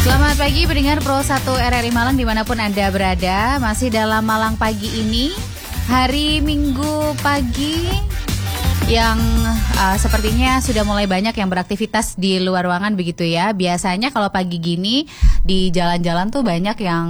Selamat pagi pendengar Pro 1 RRI Malang dimanapun Anda berada. Masih dalam Malang Pagi ini, hari Minggu pagi yang sepertinya sudah mulai banyak yang beraktivitas di luar ruangan begitu ya. Biasanya kalau pagi gini di jalan-jalan tuh banyak yang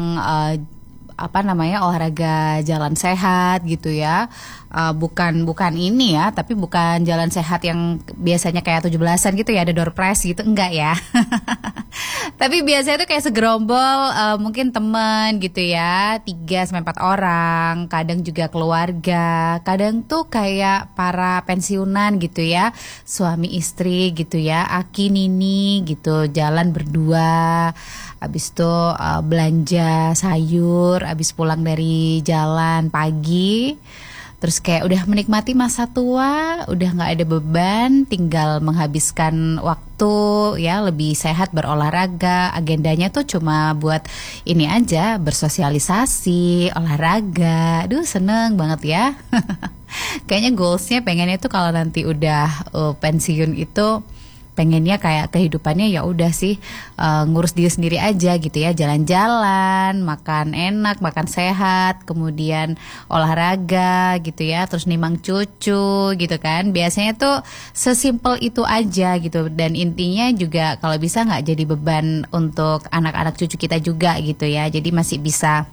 olahraga jalan sehat gitu ya. Bukan ini ya, tapi bukan jalan sehat yang biasanya kayak 17-an gitu ya, ada door prize gitu, enggak ya. Tapi biasanya tuh kayak segerombol mungkin teman gitu ya, 3-4 orang, kadang juga keluarga, kadang tuh kayak para pensiunan gitu ya, suami istri gitu ya, aki nini gitu, jalan berdua, habis itu belanja sayur, habis pulang dari jalan pagi. Terus kayak udah menikmati masa tua, udah gak ada beban, tinggal menghabiskan waktu ya, lebih sehat berolahraga. Agendanya tuh cuma buat ini aja, bersosialisasi, olahraga. Aduh seneng banget ya. Kayaknya goalsnya pengennya tuh kalau nanti udah pensiun itu pengennya kayak kehidupannya ya udah sih ngurus diri sendiri aja gitu ya, jalan-jalan, makan enak, makan sehat, kemudian olahraga gitu ya, terus nimang cucu gitu kan. Biasanya tuh sesimpel itu aja gitu, dan intinya juga kalau bisa nggak jadi beban untuk anak-anak cucu kita juga gitu ya, jadi masih bisa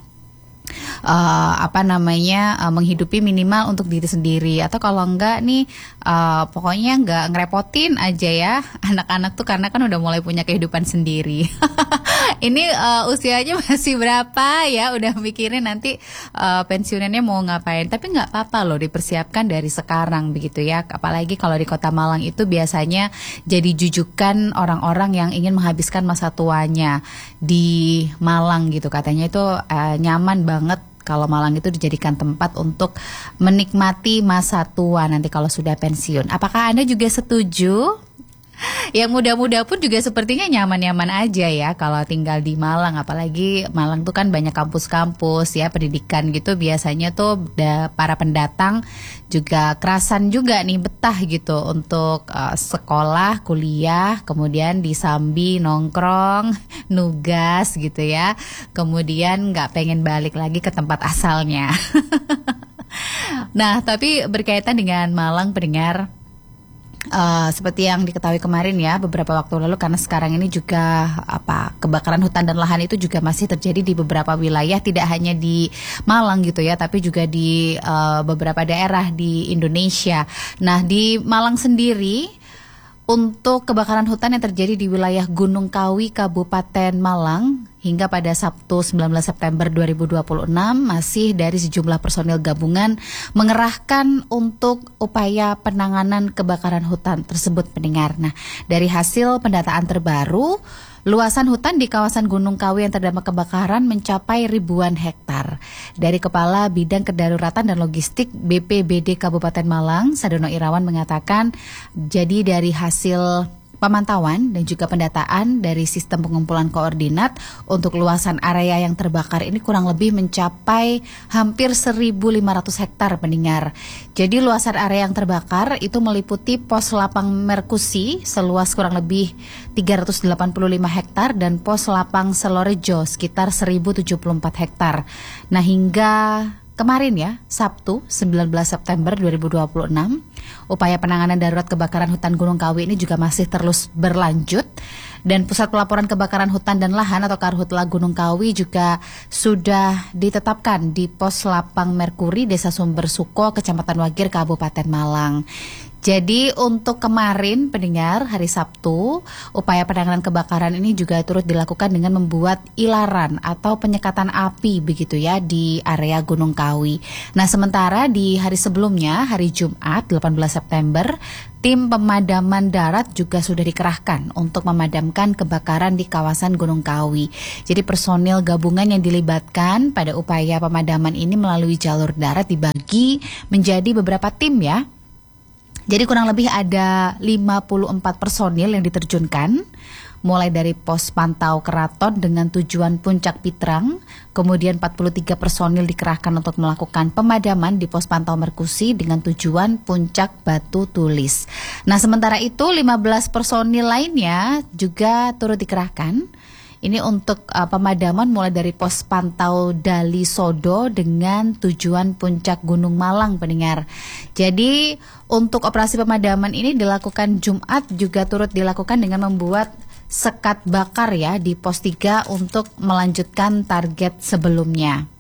menghidupi minimal untuk diri sendiri. Atau kalau enggak nih pokoknya enggak ngerepotin aja ya anak-anak tuh, karena kan udah mulai punya kehidupan sendiri. Ini usianya masih berapa ya, udah mikirin nanti pensiunannya mau ngapain. Tapi nggak apa-apa loh, dipersiapkan dari sekarang begitu ya. Apalagi kalau di Kota Malang itu biasanya jadi jujukan orang-orang yang ingin menghabiskan masa tuanya di Malang gitu. Katanya itu nyaman banget kalau Malang itu dijadikan tempat untuk menikmati masa tua nanti kalau sudah pensiun. Apakah Anda juga setuju? Yang muda-muda pun juga sepertinya nyaman-nyaman aja ya kalau tinggal di Malang. Apalagi Malang tuh kan banyak kampus-kampus ya, pendidikan gitu. Biasanya tuh para pendatang juga kerasan juga nih, betah gitu untuk sekolah, kuliah, kemudian disambi nongkrong, nugas gitu ya. Kemudian nggak pengen balik lagi ke tempat asalnya. Nah, tapi berkaitan dengan Malang pendengar, seperti yang diketahui kemarin ya, beberapa waktu lalu, karena sekarang ini juga kebakaran hutan dan lahan itu juga masih terjadi di beberapa wilayah, tidak hanya di Malang gitu ya, tapi juga di beberapa daerah di Indonesia. Nah, di Malang sendiri, untuk kebakaran hutan yang terjadi di wilayah Gunung Kawi, Kabupaten Malang, hingga pada Sabtu 19 September 2026 masih dari sejumlah personil gabungan mengerahkan untuk upaya penanganan kebakaran hutan tersebut pendengar. Nah, dari hasil pendataan terbaru, luasan hutan di kawasan Gunung Kawi yang terdampak kebakaran mencapai ribuan hektar. Dari Kepala Bidang Kedaruratan dan Logistik BPBD Kabupaten Malang, Sadono Irawan mengatakan, jadi dari hasil pemantauan dan juga pendataan dari sistem pengumpulan koordinat untuk luasan area yang terbakar ini kurang lebih mencapai hampir 1.500 hektar pendengar. Jadi luasan area yang terbakar itu meliputi pos lapang Merkusi seluas kurang lebih 385 hektar dan pos lapang Selorejo sekitar 1.074 hektar. Nah, hingga kemarin ya, Sabtu 19 September 2026, upaya penanganan darurat kebakaran hutan Gunung Kawi ini juga masih terus berlanjut, dan Pusat Pelaporan Kebakaran Hutan dan Lahan atau Karhutla Gunung Kawi juga sudah ditetapkan di Pos Lapang Merkuri, Desa Sumber Suko, Kecamatan Wagir, Kabupaten Malang. Jadi untuk kemarin pendengar, hari Sabtu, upaya penanganan kebakaran ini juga turut dilakukan dengan membuat ilaran atau penyekatan api begitu ya di area Gunung Kawi. Nah, sementara di hari sebelumnya, hari Jumat 18 September, tim pemadaman darat juga sudah dikerahkan untuk memadamkan kebakaran di kawasan Gunung Kawi. Jadi personil gabungan yang dilibatkan pada upaya pemadaman ini melalui jalur darat dibagi menjadi beberapa tim ya. Jadi kurang lebih ada 54 personil yang diterjunkan, mulai dari pos pantau Keraton dengan tujuan Puncak Pitrang, kemudian 43 personil dikerahkan untuk melakukan pemadaman di pos pantau Merkusi dengan tujuan Puncak Batu Tulis. Nah, sementara itu 15 personil lainnya juga turut dikerahkan, Ini untuk pemadaman mulai dari pos pantau Dali Sodo dengan tujuan Puncak Gunung Malang, pendengar. Jadi untuk operasi pemadaman ini dilakukan Jumat juga turut dilakukan dengan membuat sekat bakar ya di pos 3 untuk melanjutkan target sebelumnya.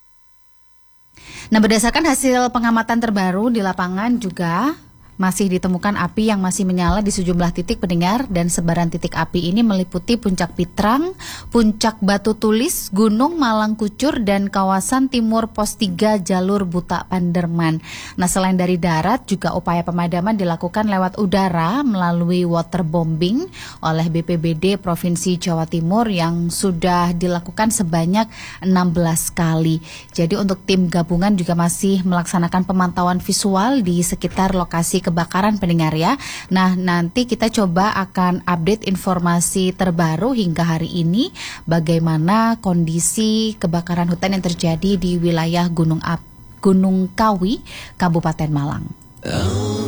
Nah, berdasarkan hasil pengamatan terbaru di lapangan juga masih ditemukan api yang masih menyala di sejumlah titik, pendengar, dan sebaran titik api ini meliputi Puncak Pitrang, Puncak Batu Tulis, Gunung Malang Kucur, dan kawasan timur pos 3 jalur Buta Panderman. Nah, selain dari darat juga upaya pemadaman dilakukan lewat udara melalui waterbombing oleh BPBD Provinsi Jawa Timur yang sudah dilakukan sebanyak 16 kali. Jadi untuk tim gabungan juga masih melaksanakan pemantauan visual di sekitar lokasi kebakaran, pendengar ya. Nah, nanti kita coba akan update informasi terbaru hingga hari ini bagaimana kondisi kebakaran hutan yang terjadi di wilayah Gunung Kawi, Kabupaten Malang.